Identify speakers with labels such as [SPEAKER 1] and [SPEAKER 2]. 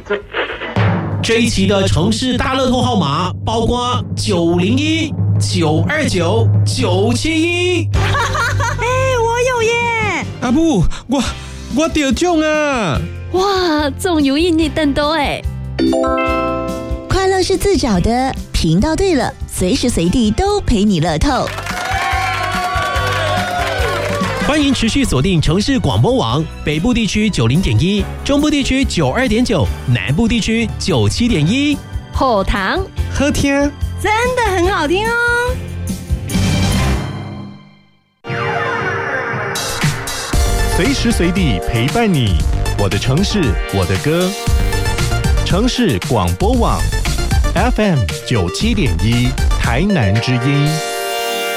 [SPEAKER 1] 这一期的城市大乐透号码包括901、929、971。
[SPEAKER 2] 我有耶！
[SPEAKER 3] 阿母，我得中啊！
[SPEAKER 4] 哇，中有印尼登多哎！
[SPEAKER 2] 快乐是自找的，频道对了，随时随地都陪你乐透。
[SPEAKER 1] 欢迎持续锁定城市广播网，北部地区90.1，中部地区92.9，南部地区97.1。
[SPEAKER 4] 后堂
[SPEAKER 3] 好听，
[SPEAKER 2] 真的很好听哦！
[SPEAKER 5] 随时随地陪伴你，我的城市，我的歌。城市广播网 FM 97.1，台南之音。